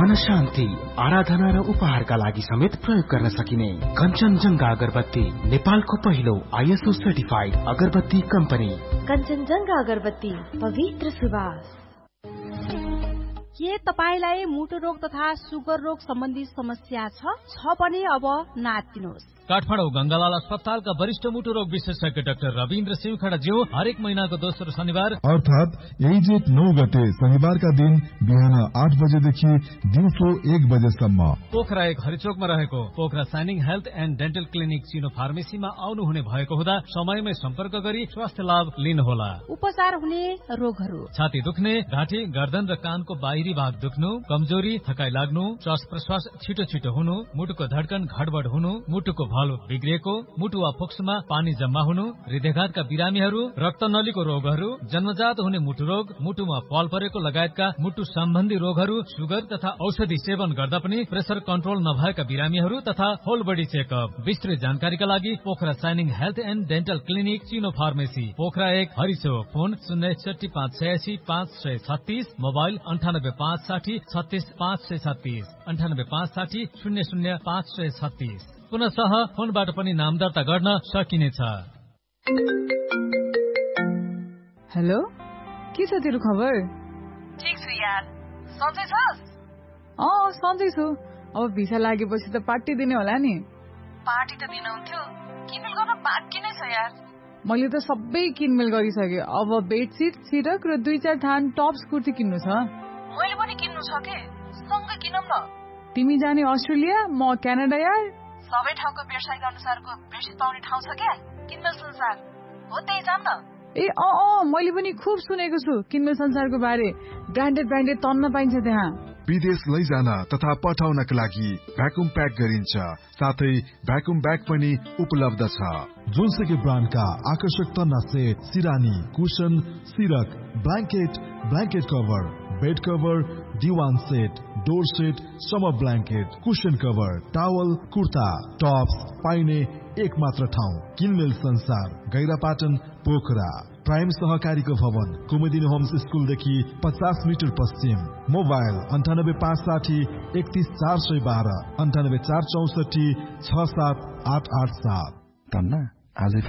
मन शान्ति, आराधना र उपहारका लागि समेत प्रयोग गर्न सकिने कञ्चनजंघा अगरबत्ती, नेपालको पहिलो ISO सर्टिफाइड अगरबत्ती कम्पनी। कञ्चनजंघा अगरबत्ती, पवित्र सुवास। के तपाईलाई मुटु रोग तथा सुगर रोग सम्बन्धी समस्या छ भने अब नातिनुहोस्। काठमाडौँ गंगालाल अस्पतालका वरिष्ठ मुटु रोग विशेषज्ञ डाक्टर रविन्द्र सिंहखडाज्यू हरेक महिनाको दोस्रो शनिबार अर्थात 1 जेठ 9 गते शनिबारका दिन बिहान 8 बजेदेखि दिउँसो 1 बजेसम्म पोखरा 1 हरिचोकमा रहेको Pokhara shining health and dental clinic चिनो फार्मेसीमा आउनुहुने भएको हुँदा समयमै सम्पर्क गरी स्वास्थ्य लाभ लिनुहोला। उपचार हुने रोगहरू: छाती दुख्ने, घाँटी, गर्दन र कानको बाहिरी भाग दुख्नु, कमजोरी, थकाइ लाग्नु, श्वास प्रश्वास छिटो छिटो हुनु, मुटुको धड्कन घडबड हुनु, मुटुको भलो बिग्रिएको, मुटु वा फोक्सोमा पानी जम्मा हुनु, हृदयघातका बिरामीहरू, रक्तनलीको रोगहरू, जन्मजात हुने मुटु रोग, मुटुमा पाल परेको लगायतका मुटु सम्बन्धी रोगहरू, सुगर तथा औषधि सेवन गर्दा पनि प्रेसर कन्ट्रोल नभएका बिरामीहरू तथा होल बडी चेकअप। विस्तृत जानकारीका लागि Pokhara shining health and dental clinic चिनो फार्मेसी, पोखरा 1 हरिचोक। Phone 061 586 536, mobile 98 560 36 536, 98 560 00 536। पुनः फोनबाट पनि नाम दर्ता गर्न सकिनेछ। हेलो, के छ तेरो खबर? ठीक छु यार, सन्चै छस्? सन्चै छु। अब भिसा लागेपछि त पार्टी दिने होला नि। पार्टी त दिनुहुन्थ्यो, किनमेल गर्न बाँकी नै छ यार। मैले त सबै किनमेल गरिसकेँ। अब बेडसिट, सिरक र 2-4 थान टप्स कुर्ती किन्नु छ। मैले पनि किन्नु छ के, सँगै किनौँ न। तिमी जाने अस्ट्रेलिया, म क्यानाडा यार। सबै ठाउँको व्यवसायिक अनुसारको बेडसिट पाउने ठाउँ छ क्या, किनमेल संसार हो, त्यही जाम न। मैले पनि खुब सुनेको छु किनमेल संसारको बारे। ब्रान्डेड तन्न पाइन्छ त्यहाँ। विदेश लैजान तथा पठाउनका लागि भ्याकुम प्याक गरिन्छ, साथै भ्याकुम ब्याग पनि उपलब्ध छ। जोनसुकै ब्रान्डका आकर्षक तन्ना set, सिरानी, cushion, सिरक, blanket cover, bed cover, दिवान set, door set, summer blanket, cushion cover, towel, kurta, Tops पाइने एक मात्र ठाउँ किनमेल संसार, गैरापाटन, पोखरा। प्राइम सहकारीको भवन, कुमुदिनी होम्स स्कुलदेखि 50 मिटर पश्चिम। मोबाइल 98 560 31 412, 98 464 67887। तन्ना आज